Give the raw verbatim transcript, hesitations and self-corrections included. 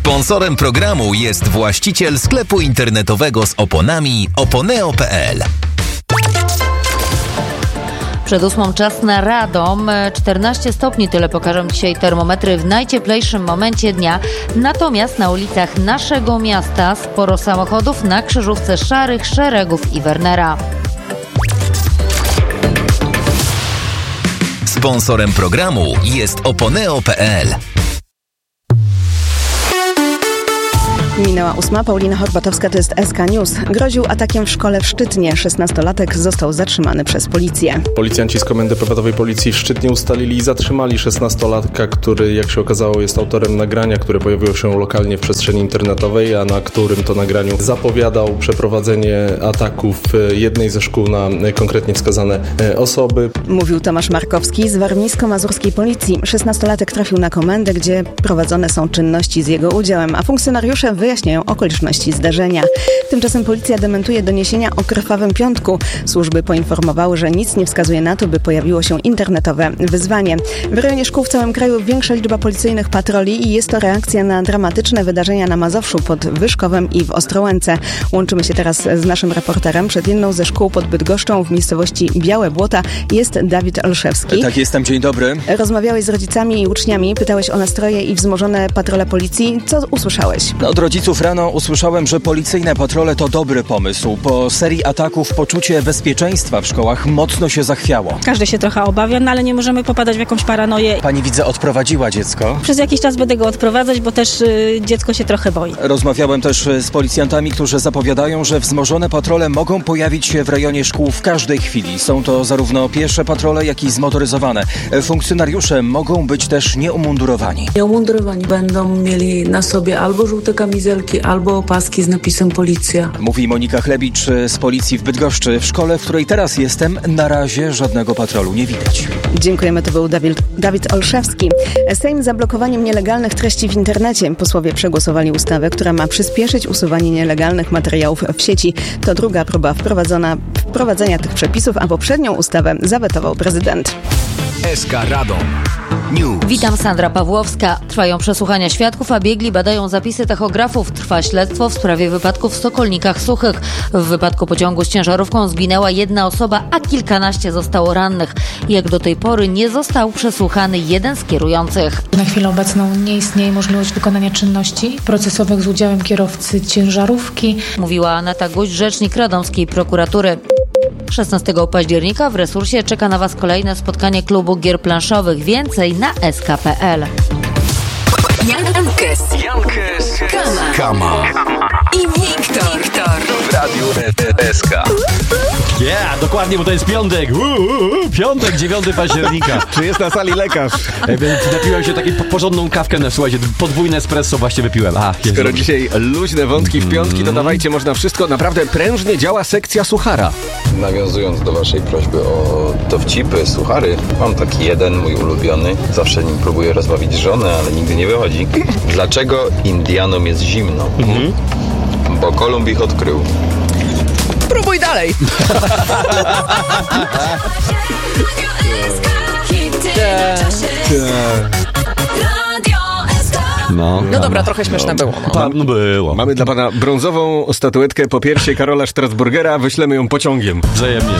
Sponsorem programu jest właściciel sklepu internetowego z oponami oponeo kropka pe el. Przed ósmą czas na Radom, czternaście stopni, tyle pokażą dzisiaj termometry w najcieplejszym momencie dnia. Natomiast na ulicach naszego miasta sporo samochodów na krzyżówce Szarych Szeregów i Wernera. Sponsorem programu jest oponeo kropka pe el. Minęła ósma. Paulina Horbatowska, to jest S K News. Groził atakiem w szkole w Szczytnie. szesnastolatek został zatrzymany przez policję. Policjanci z Komendy Powiatowej Policji w Szczytnie ustalili i zatrzymali szesnastolatka, który, jak się okazało, jest autorem nagrania, które pojawiło się lokalnie w przestrzeni internetowej, a na którym to nagraniu zapowiadał przeprowadzenie ataku w jednej ze szkół na konkretnie wskazane osoby. Mówił Tomasz Markowski z warmińsko-mazurskiej Policji. szesnastolatek trafił na komendę, gdzie prowadzone są czynności z jego udziałem, a funkcjonariusze wyjaśniają okoliczności zdarzenia. Tymczasem policja dementuje doniesienia o krwawym piątku. Służby poinformowały, że nic nie wskazuje na to, by pojawiło się internetowe wyzwanie. W rejonie szkół w całym kraju większa liczba policyjnych patroli i jest to reakcja na dramatyczne wydarzenia na Mazowszu pod Wyszkowem i w Ostrołęce. Łączymy się teraz z naszym reporterem. Przed jedną ze szkół pod Bydgoszczą w miejscowości Białe Błota jest Dawid Olszewski. Tak, jestem. Dzień dobry. Rozmawiałeś z rodzicami i uczniami, pytałeś o nastroje i wzmożone patrole policji. Co usłyszałeś? Od rodziców rano usłyszałem, że policyjne patrole to dobry pomysł. Po serii ataków poczucie bezpieczeństwa w szkołach mocno się zachwiało. Każdy się trochę obawia, no ale nie możemy popadać w jakąś paranoję. Pani, widzę, odprowadziła dziecko. Przez jakiś czas będę go odprowadzać, bo też y, dziecko się trochę boi. Rozmawiałem też z policjantami, którzy zapowiadają, że wzmożone patrole mogą pojawić się w rejonie szkół w każdej chwili. Są to zarówno piesze patrole, jak i zmotoryzowane. Funkcjonariusze mogą być też nieumundurowani. Nieumundurowani będą mieli na sobie albo żółte kamizelki, albo opaski z napisem Policja. Mówi Monika Chlebicz z Policji w Bydgoszczy. W szkole, w której teraz jestem, na razie żadnego patrolu nie widać. Dziękujemy, to był Dawid, Dawid Olszewski. Sejm zablokowaniem nielegalnych treści w internecie. Posłowie przegłosowali ustawę, która ma przyspieszyć usuwanie nielegalnych materiałów w sieci. To druga próba wprowadzona, wprowadzenia tych przepisów, a poprzednią ustawę zawetował prezydent. S K Radom News. Witam, Sandra Pawłowska. Trwają przesłuchania świadków, a biegli badają zapisy tachografów. Trwa śledztwo w sprawie wypadku w Sokolnikach Suchych. W wypadku pociągu z ciężarówką zginęła jedna osoba, a kilkanaście zostało rannych. Jak do tej pory nie został przesłuchany jeden z kierujących. Na chwilę obecną nie istnieje możliwość wykonania czynności procesowych z udziałem kierowcy ciężarówki. Mówiła Aneta Guść, rzecznik radomskiej prokuratury. szesnastego października w Resursie czeka na Was kolejne spotkanie klubu gier planszowych. Więcej na s k kropka pe el. Jankes, Jankes, Kama, Kama i Wiktor, Wiktor w Radiu S K. Yeah, dokładnie, bo to jest piątek. Uuu, piątek, dziewiątego października. Czy jest na sali lekarz? Napiłem się taką porządną kawkę, no, słuchajcie, podwójne espresso właśnie wypiłem. A, Skoro dzisiaj luźne wątki w piątki, to dawajcie, można wszystko. Naprawdę prężnie działa sekcja suchara. Nawiązując do waszej prośby o dowcipy, suchary, mam taki jeden, mój ulubiony. Zawsze nim próbuję rozbawić żonę, ale nigdy nie wychodzi. Dlaczego Indianom jest zimno? Mhm. Bo Kolumb ich odkrył. Próbuj dalej! No, no dobra, trochę śmieszne było. No. Pan, no było. Mamy dla pana brązową statuetkę po piersie Karola Strasburgera, wyślemy ją pociągiem. Wzajemnie.